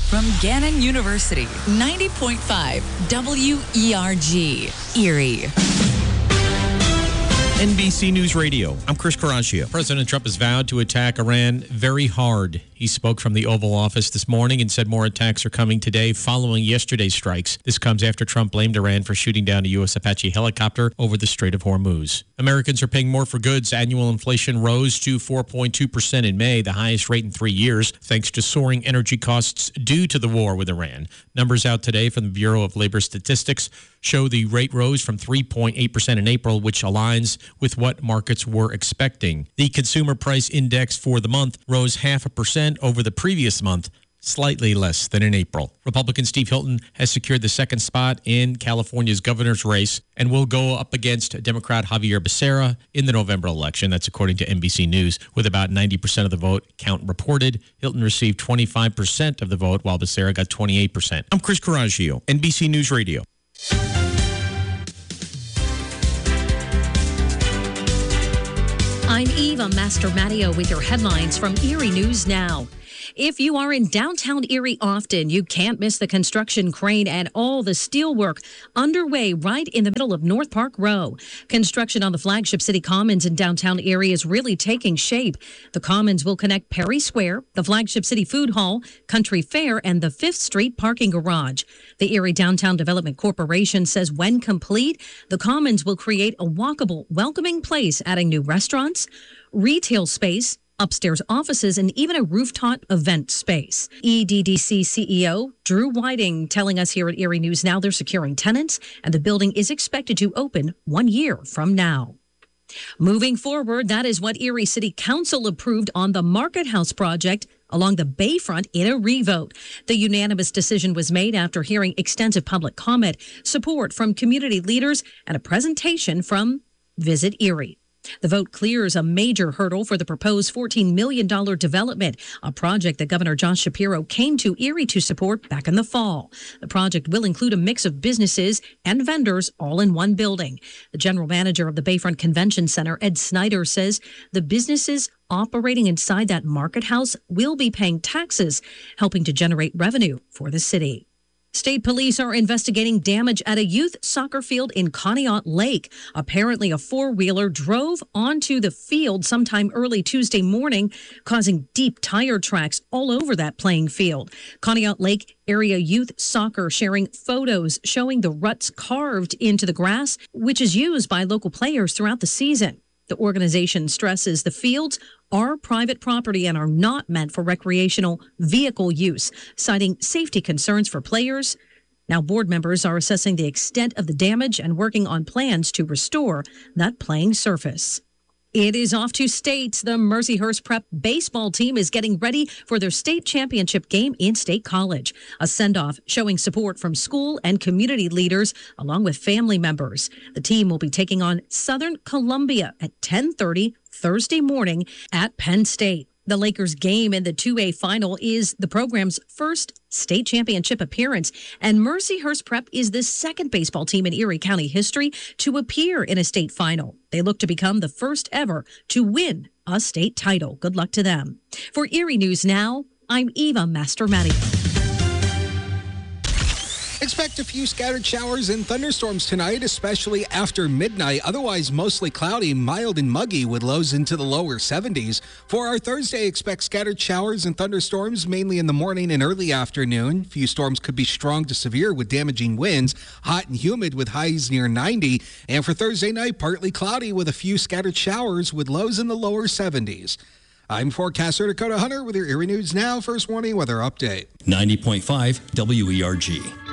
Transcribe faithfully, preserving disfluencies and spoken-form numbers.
From Gannon University, ninety point five W E R G, Erie. N B C News Radio. I'm Chris Caraccio. President Trump has vowed to attack Iran very hard. He spoke from the Oval Office this morning and said more attacks are coming today following yesterday's strikes. This comes after Trump blamed Iran for shooting down a U S Apache helicopter over the Strait of Hormuz. Americans are paying more for goods. Annual inflation rose to four point two percent in May, the highest rate in three years, thanks to soaring energy costs due to the war with Iran. Numbers out today from the Bureau of Labor Statistics show the rate rose from three point eight percent in April, which aligns with what markets were expecting. The Consumer Price Index for the month rose half a percent over the previous month, slightly less than in April. Republican Steve Hilton has secured the second spot in California's governor's race and will go up against Democrat Javier Becerra in the November election. That's according to N B C News. With about ninety percent of the vote count reported, Hilton received twenty-five percent of the vote, while Becerra got twenty-eight percent. I'm Chris Caraccio, N B C News Radio. I'm Eva Mastromattio with your headlines from Erie News Now. If you are in downtown Erie often, you can't miss the construction crane and all the steelwork underway right in the middle of North Park Row. Construction on the flagship City Commons in downtown Erie is really taking shape. The Commons will connect Perry Square, the flagship City Food Hall, Country Fair, and the Fifth Street parking garage. The Erie Downtown Development Corporation says when complete, the Commons will create a walkable, welcoming place, adding new restaurants, retail space, upstairs offices, and even a rooftop event space. E D D C C E O Drew Whiting telling us here at Erie News Now they're securing tenants, and the building is expected to open one year from now. Moving forward, that is what Erie City Council approved on the Market House project along the Bayfront in a revote. The unanimous decision was made after hearing extensive public comment, support from community leaders, and a presentation from Visit Erie. The vote clears a major hurdle for the proposed fourteen million dollars development, a project that Governor Josh Shapiro came to Erie to support back in the fall. The project will include a mix of businesses and vendors all in one building. The general manager of the Bayfront Convention Center, Ed Snyder, says the businesses operating inside that market house will be paying taxes, helping to generate revenue for the city. State police are investigating damage at a youth soccer field in Conneaut Lake. Apparently, a four-wheeler drove onto the field sometime early Tuesday morning, causing deep tire tracks all over that playing field. Conneaut Lake Area Youth Soccer sharing photos showing the ruts carved into the grass, which is used by local players throughout the season. The organization stresses the fields are private property and are not meant for recreational vehicle use, citing safety concerns for players. Now, board members are assessing the extent of the damage and working on plans to restore that playing surface. It is off to state. The Mercyhurst Prep baseball team is getting ready for their state championship game in State College. A send-off showing support from school and community leaders along with family members. The team will be taking on Southern Columbia at ten thirty Thursday morning at Penn State. The Lakers game in the two A final is the program's first state championship appearance, and Mercyhurst Prep is the second baseball team in Erie County history to appear in a state final. They look to become the first ever to win a state title. Good luck to them. For Erie News Now, I'm Eva Mastromattio. Expect a few scattered showers and thunderstorms tonight, especially after midnight. Otherwise, mostly cloudy, mild and muggy with lows into the lower seventies. For our Thursday, expect scattered showers and thunderstorms, mainly in the morning and early afternoon. Few storms could be strong to severe with damaging winds. Hot and humid with highs near ninety. And for Thursday night, partly cloudy with a few scattered showers with lows in the lower seventies. I'm forecaster Dakota Hunter with your Erie News Now First Warning Weather Update. ninety point five W E R G.